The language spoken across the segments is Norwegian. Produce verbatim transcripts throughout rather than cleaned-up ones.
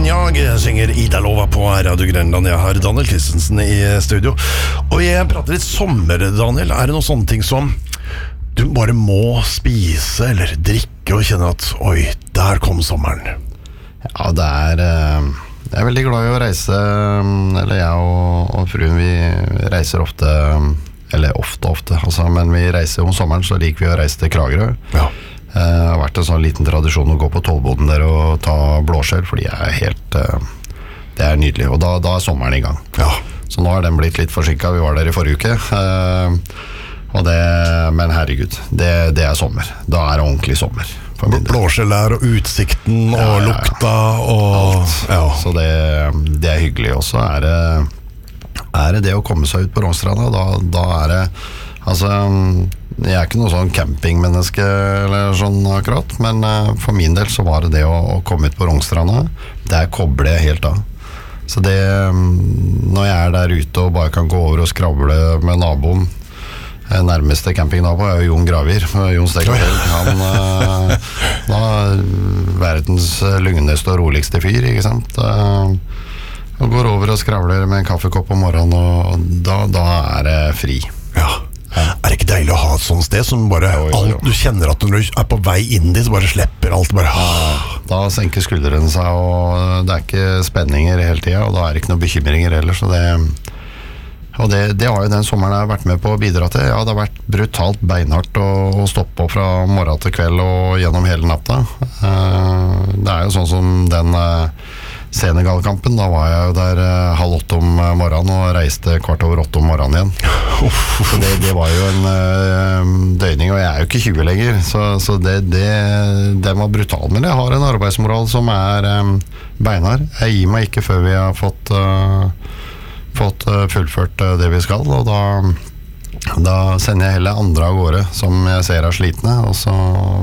enn jag synger Ida Lova på Radio Grenland. Jeg har Daniel Christensen i studio. Og jeg prater litt sommer, Daniel. Er det noen sånne ting som du bare må spise eller drikke og kjenne at oi, der kom sommeren? Ja, det er Jeg er veldig glad i å reise. Eller jeg og, og fruen, vi reiser ofte, eller ofte, ofte altså, men vi reiser om sommeren, så liker vi å reise til Kragerø. Ja. Det har vært en sånn liten tradisjon å gå på Tollboden der og ta blåskjell, fordi jeg er helt det er nydelig, og da, da er sommeren i gang. Ja. Så nå har den blitt litt forsinket, vi var der i forrige uke, og det, men herregud, det, det er sommer. Da er det ordentlig sommer. Blåskjell der, og utsikten, og ja, ja, ja. Lukta, og ja. Så det, det er hyggelig. Også er det, er det det å komme seg ut på Rongstranda, da, da er det, altså, jeg er ikke noe sånn campingmenneske eller sånn akkurat, men uh, for min del så var det det å, å komme ut på Rongstranda, der kobler jeg helt av. Så det, um, når jeg er der ute og bare kan gå over og skravle med naboen, nærmeste campingnabo er jo Jon Gravir, Jon Stegfeld. Han uh, var verdens lugneste og roligste fyr, ikke sant? Uh, og går over og skravler med en kaffekopp om morgenen, og da, da er det fri. Ja. Er det ikke deilig å ha et sånt sted som bare jo, jo, jo. Alt, du kjenner at når du er på vei inn dit, så bare slipper alt bare, ja, da senker skuldrene seg, og det er ikke spenninger hele tiden, og da er det ikke noen bekymringer heller, så det, og det, det har jo den sommeren jeg har vært med på å bidra til. Ja, det har vært brutalt beinhardt å, å stoppe fra morgen til kveld og gjennom hele natta. Det er jo sånn som den Senegal-kampen, da var jeg jo der uh, halv åtte om morgenen og reiste kvart over åtte om morgenen igjen. Så det, det var jo en uh, døgning, og jeg er jo ikke tjue lenger, så, så det, det, det var brutal. Men jeg har en arbeidsmoral som er um, beinhard. Jeg gir meg ikke før vi har fått, uh, fått uh, fullført uh, det vi skal, og da, da sender jeg heller andre av gårde som jeg ser er slitne, og så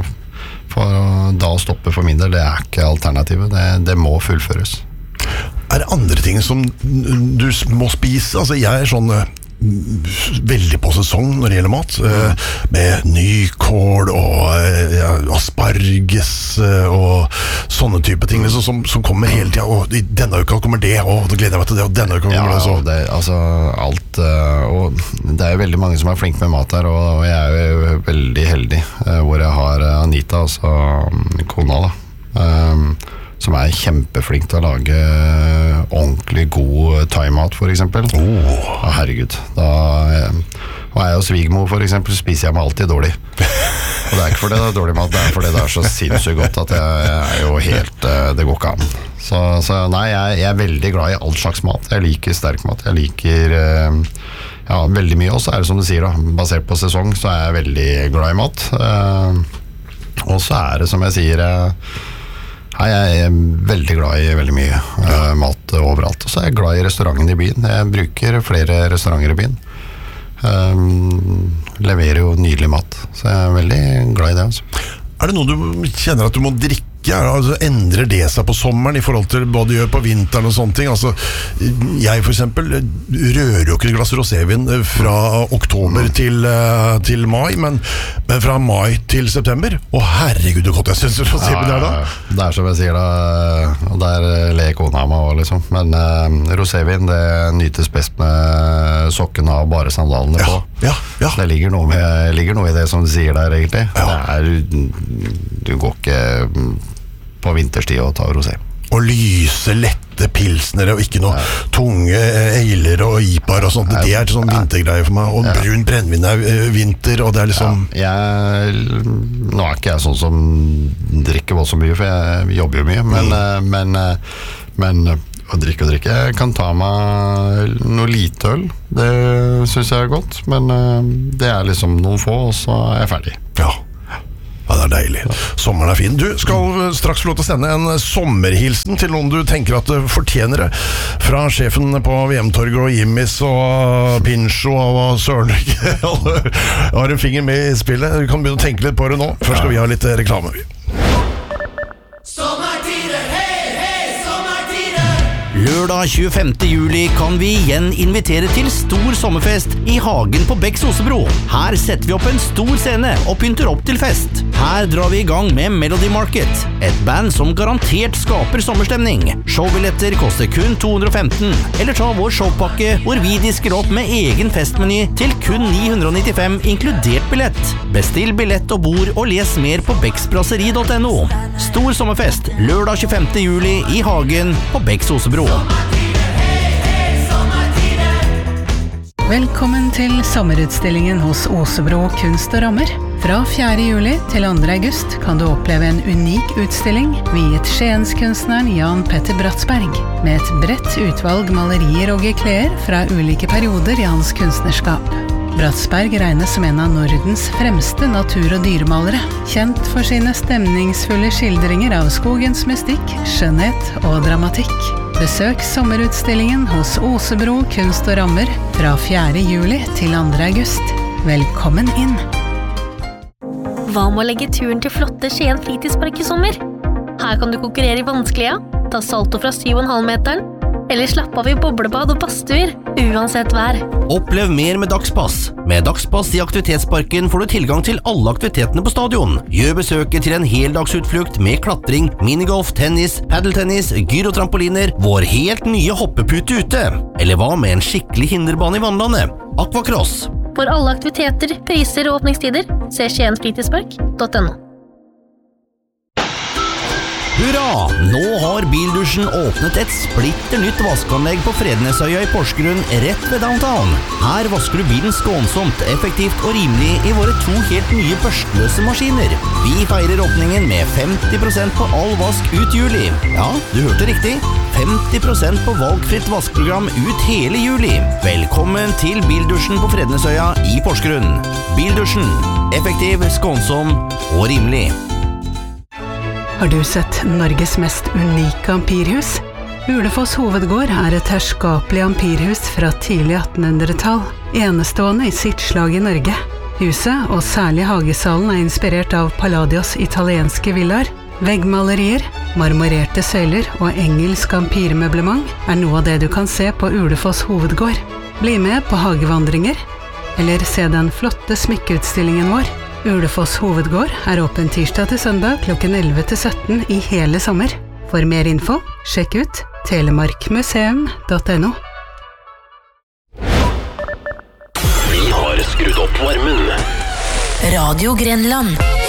for da å stoppe for min del, det er ikke alternativet, det, det må fullføres. Er det andre ting som du må spise? Altså jeg er sånn veldig på sesong når det gjelder mat, mm. med nykål og ja, asparges og sånne type ting liksom, som, som kommer hele tiden, og i denne uka kommer det, og da gleder jeg meg til det, og denne uka kommer ja, det så. Det, altså alt, og det er jo veldig mange som er flink med mat her, og jeg er jo veldig heldig, hvor jeg har Anita, altså kona da, um, som er kjempeflink til å lage ordentlig god thai-mat, for eksempel. Oh. Ja, herregud. Da, og jeg og svigermor, for eksempel, spiser jeg meg alltid dårlig. Og det er ikke fordi det er dårlig mat, det er fordi det er så sinnssykt godt at jeg, jeg er jo helt, det går ikke an. Så, så nei, jeg, jeg er veldig glad i all slags mat. Jeg liker sterk mat, jeg liker ja, veldig mye, og så er det som du sier da, basert på sesong, så er jeg veldig glad i mat. Og så er det som jeg sier, Nei, jeg er veldig glad i veldig mye uh, mat overalt, og så er jeg glad i restauranten i byen. Jeg bruker flere restauranter i byen. Um, leverer jo nydelig mat, så jeg er veldig glad i det. Altså. Er det noe du kjenner at du må drikke? Altså, endrer det seg på sommeren i forhold til hva du gjør på vinteren og sånne ting? Altså, jeg for eksempel rører jo ikke et glass rosévin fra oktober mm. til, uh, til mai, men, men fra mai til september. Å herregud, det godt jeg synes rosévin er da. Det er som jeg sier da, og der ler kona meg også liksom. Men uh, rosévin, det nytes best med sokkene og bare sandalene ja, på. Ja, ja. Det ligger noe, med, ligger noe i det som du sier der egentlig. Ja. Det er, du går ikke på vinterstid og ta rosé. Og lyse, lette pilsnere, og ikke noe ja. tunge eiler og ipar og sånt. Det er sånn vintergreier for meg. Og ja. brun brennvin er vinter, og det er liksom... Ja. Jeg, nå er ikke jeg sånn som drikker voldsomt mye, for jeg jobber jo mye, men, mm. men, men å drikke og drikke, jeg kan ta meg noe lite øl. Det synes jeg er godt, men det er liksom noen få, og så er jeg ferdig. Ja. Ja, det er deilig. Sommeren er fin. Du skal straks få lov til å sende en sommerhilsen til noen du tenker at fortjener det. Fra sjefen på V M-torget og Jimmis og Pincho og Søren. Jeg har en finger med i spillet. Du kan begynne å tenke litt på det nå. Først skal vi ha litt reklame. Sommertider, hei, hei, sommertider! Lørdag tjuefemte juli kan vi igjen invitere til stor sommerfest i hagen på Becks Osebro. Her setter vi opp en stor scene og pynter opp til fest. Her drar vi i gang med Melody Market, et band som garantert skaper sommerstemning. Showbilletter koster kun to hundre og femten, eller ta vår showpakke hvor vi disker opp med egen festmeny til kun ni hundre og nittifem inkludert billett. Bestill billett og bord og les mer på beksbrasseri punktum no. Stor sommerfest lørdag tjuefemte juli i Hagen på Becks Osebro. Velkommen til sommerutstillingen hos Osebro Kunst og Rammer. Fra fjerde juli til andre august kan du oppleve en unik utstilling viet Skienskunstneren Jan Petter Bratsberg, med et bredt utvalg malerier og gekleer fra ulike perioder i hans kunstnerskap. Bratsberg regnes som en av Nordens fremste natur- og dyremalere, kjent for sine stemningsfulle skildringer av skogens mystikk, skjønnhet og dramatikk. Besøk sommerutstillingen hos Osebro Kunst og Rammer fra fjerde juli til andre august. Velkommen inn! Hva med å legge turen til flotte Skien fritidspark i sommer? Her kan du konkurrere i vanskelige, ta salto fra syv komma fem meteren, eller slappe av i boblebad og badstuer, uansett vær. Opplev mer med Dagspass. Med Dagspass i aktivitetsparken får du tilgang til alle aktivitetene på stadion. Gjør besøket til en heldagsutflukt med klatring, minigolf, tennis, paddeltennis, gyrotrampoliner, vår helt nye hoppepute ute. Eller hva med en skikkelig hinderbane i vannlandet? Aquacross. For alle aktiviteter, priser og åpningstider, se skien fritidspark punktum no. Hurra! Nå har Bildusjen åpnet et splitter nytt vaskeanlegg på Frednesøya i Porsgrunn rett ved downtown. Her vasker du bilen skånsomt, effektivt og rimelig i våre to helt nye børstløse maskiner. Vi feirer åpningen med femti prosent på all vask ut juli. Ja, du hørte riktig. femti prosent på valgfritt vaskeprogram ut hele juli. Velkommen til Bildusjen på Frednesøya i Porsgrunn. Bildusjen. Effektiv, skånsom og rimelig. Har du sett Norges mest unike ampirhus? Ulefoss hovedgård er et herskapelig ampirhus fra tidlig attenhundretall, enestående i sitt slag i Norge. Huset, og særlig hagesalen, er inspirert av Palladios italienske villaer. Veggmalerier, marmorerte søyler og engelsk ampirmøblement er noe av det du kan se på Ulefoss hovedgård. Bli med på hagevandringer, eller se den flotte smykkeutstillingen vår. Ulefoss hovedgård er åpen tirsdag til søndag klokken elleve til sytten i hele sommer. For mer info, sjekk ut telemarkmuseum punktum no. Vi har skrudd opp varmen. Radio Grenland.